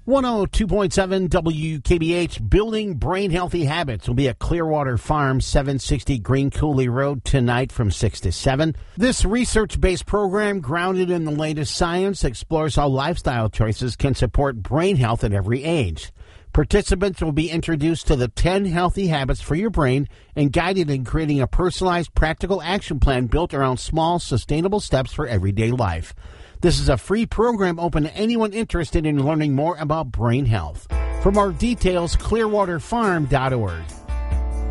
102.7 WKBH. Building Brain Healthy Habits will be at Clearwater Farm, 760 Green Coulee Road tonight from 6 to 7. This research-based program, grounded in the latest science, explores how lifestyle choices can support brain health at every age. Participants will be introduced to the 10 healthy habits for your brain and guided in creating a personalized, practical action plan built around small, sustainable steps for everyday life. This is a free program open to anyone interested in learning more about brain health. For more details, clearwaterfarm.org.